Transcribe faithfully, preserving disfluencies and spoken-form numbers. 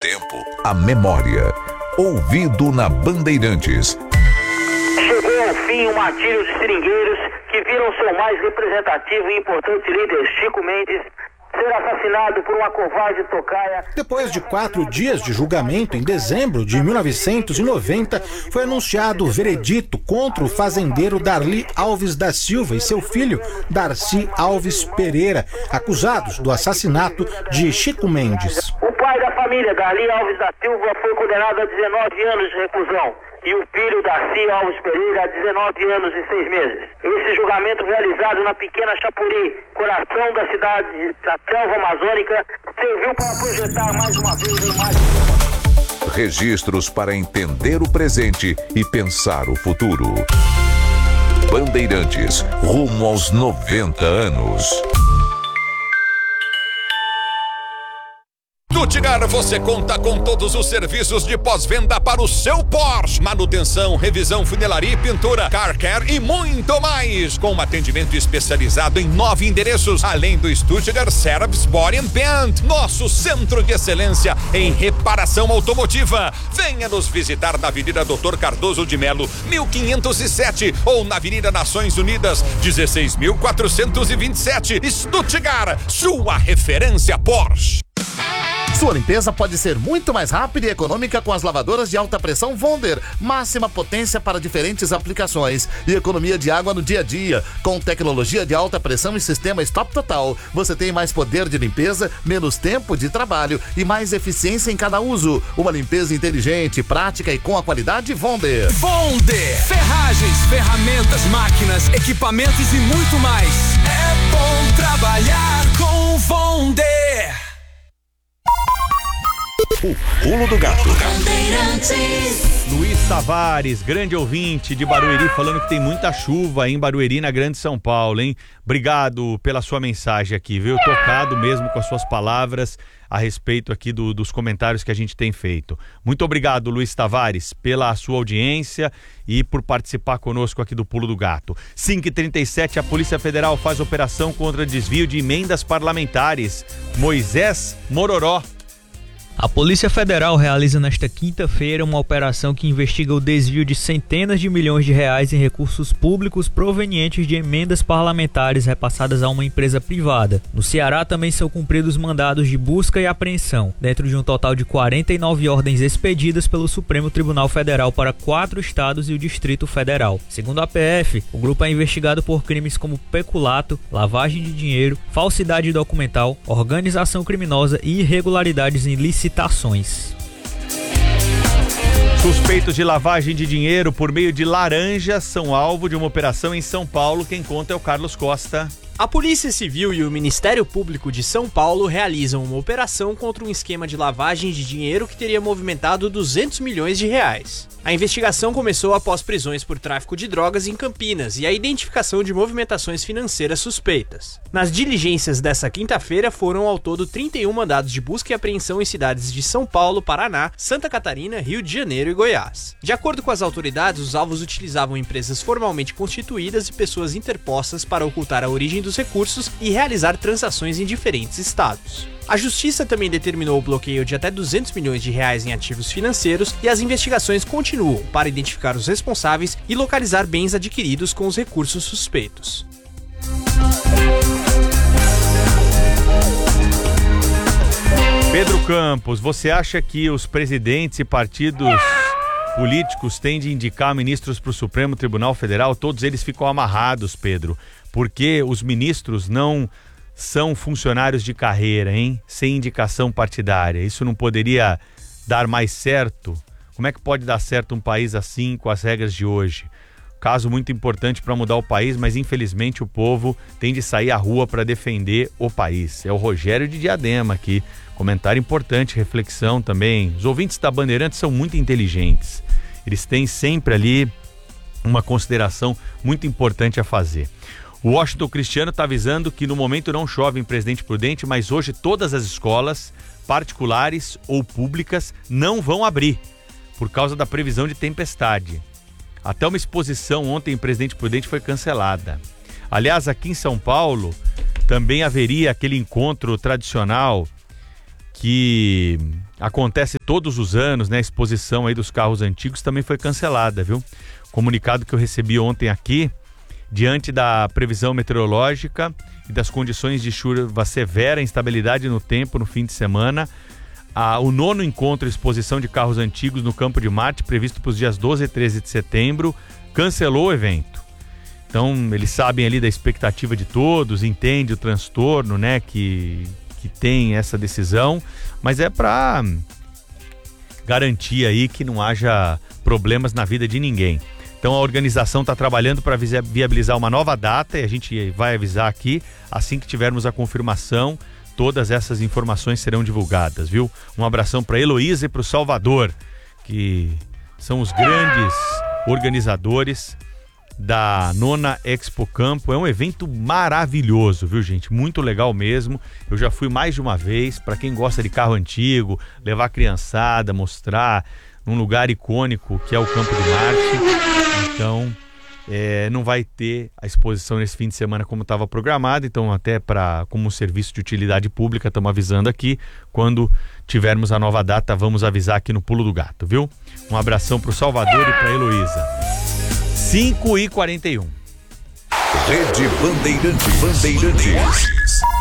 tempo, a memória. Ouvido na Bandeirantes. Chegou ao fim o martírio de seringueiros que viram seu mais representativo e importante líder, Chico Mendes, ser assassinado por uma covarde tocaia. Depois de quatro dias de julgamento, em dezembro de mil novecentos e noventa, foi anunciado o veredito contra o fazendeiro Darli Alves da Silva e seu filho, Darcy Alves Pereira, acusados do assassinato de Chico Mendes. O pai da família, Darli Alves da Silva, foi condenado a dezenove anos de reclusão. E o filho, Darcy Alves Pereira, a dezenove anos e seis meses. Esse julgamento, realizado na pequena Chapuri, coração da cidade da selva amazônica, serviu para projetar mais uma vez a imagem. Registros para entender o presente e pensar o futuro. Bandeirantes, rumo aos noventa anos. Stutgart, você conta com todos os serviços de pós-venda para o seu Porsche. Manutenção, revisão, funilaria e pintura, car care e muito mais. Com um atendimento especializado em nove endereços, além do Stutgart Service Body and Paint, nosso centro de excelência em reparação automotiva. Venha nos visitar na Avenida doutor Cardoso de Melo, mil quinhentos e sete, ou na Avenida Nações Unidas, dezesseis mil quatrocentos e vinte e sete. Stutgart, sua referência Porsche. Sua limpeza pode ser muito mais rápida e econômica com as lavadoras de alta pressão Wonder. Máxima potência para diferentes aplicações e economia de água no dia a dia. Com tecnologia de alta pressão e sistema Stop Total, você tem mais poder de limpeza, menos tempo de trabalho e mais eficiência em cada uso. Uma limpeza inteligente, prática e com a qualidade Wonder. Wonder! Ferragens, ferramentas, máquinas, equipamentos e muito mais. É bom trabalhar com Wonder! O Pulo do Gato. Luiz Tavares, grande ouvinte de Barueri, falando que tem muita chuva em Barueri, na Grande São Paulo, hein? Obrigado pela sua mensagem aqui, viu? Tocado mesmo com as suas palavras a respeito aqui do, dos comentários que a gente tem feito. Muito obrigado, Luiz Tavares, pela sua audiência e por participar conosco aqui do Pulo do Gato. cinco e trinta e sete, a Polícia Federal faz operação contra desvio de emendas parlamentares. Moisés Mororó. A Polícia Federal realiza nesta quinta-feira uma operação que investiga o desvio de centenas de milhões de reais em recursos públicos provenientes de emendas parlamentares repassadas a uma empresa privada. No Ceará também são cumpridos mandados de busca e apreensão, dentro de um total de quarenta e nove ordens expedidas pelo Supremo Tribunal Federal para quatro estados e o Distrito Federal. Segundo a P F, o grupo é investigado por crimes como peculato, lavagem de dinheiro, falsidade documental, organização criminosa e irregularidades em licitações. Suspeitos de lavagem de dinheiro por meio de laranjas são alvo de uma operação em São Paulo. Quem conta é o Carlos Costa. A Polícia Civil e o Ministério Público de São Paulo realizam uma operação contra um esquema de lavagem de dinheiro que teria movimentado duzentos milhões de reais. A investigação começou após prisões por tráfico de drogas em Campinas e a identificação de movimentações financeiras suspeitas. Nas diligências dessa quinta-feira foram ao todo trinta e um mandados de busca e apreensão em cidades de São Paulo, Paraná, Santa Catarina, Rio de Janeiro e Goiás. De acordo com as autoridades, os alvos utilizavam empresas formalmente constituídas e pessoas interpostas para ocultar a origem dos recursos e realizar transações em diferentes estados. A Justiça também determinou o bloqueio de até duzentos milhões de reais em ativos financeiros e as investigações continuam para identificar os responsáveis e localizar bens adquiridos com os recursos suspeitos. Pedro Campos, você acha que os presidentes e partidos políticos têm de indicar ministros para o Supremo Tribunal Federal? Todos eles ficam amarrados, Pedro, porque os ministros não são funcionários de carreira, hein? Sem indicação partidária. Isso não poderia dar mais certo? Como é que pode dar certo um país assim com as regras de hoje? Caso muito importante para mudar o país, mas infelizmente o povo tem de sair à rua para defender o país. É o Rogério de Diadema aqui. Comentário importante, reflexão também. Os ouvintes da Bandeirantes são muito inteligentes. Eles têm sempre ali uma consideração muito importante a fazer. O Washington Cristiano está avisando que no momento não chove em Presidente Prudente, mas hoje todas as escolas, particulares ou públicas, não vão abrir por causa da previsão de tempestade. Até uma exposição ontem em Presidente Prudente foi cancelada. Aliás, aqui em São Paulo também haveria aquele encontro tradicional que acontece todos os anos, né? A exposição aí dos carros antigos também foi cancelada, viu? Comunicado que eu recebi ontem aqui, diante da previsão meteorológica e das condições de chuva severa, instabilidade no tempo no fim de semana, a, o nono encontro exposição de carros antigos no Campo de Marte, previsto para os dias doze e treze de setembro, cancelou o evento. Então, eles sabem ali da expectativa de todos, entende o transtorno, né, que, que tem essa decisão, mas é para garantir aí que não haja problemas na vida de ninguém. Então, a organização está trabalhando para viabilizar uma nova data e a gente vai avisar aqui, assim que tivermos a confirmação, todas essas informações serão divulgadas, viu? Um abração para Heloísa e para o Salvador, que são os grandes organizadores da nona Expo Campo. É um evento maravilhoso, viu, gente? Muito legal mesmo. Eu já fui mais de uma vez. Para quem gosta de carro antigo, levar a criançada, mostrar num lugar icônico que é o Campo de Marte. Então, é, não vai ter a exposição nesse fim de semana como estava programado. Então, até para como serviço de utilidade pública, estamos avisando aqui. Quando tivermos a nova data, vamos avisar aqui no Pulo do Gato, viu? Um abração para o Salvador e para a Heloísa. cinco e quarenta e um. Rede Bandeirantes. Bandeirantes.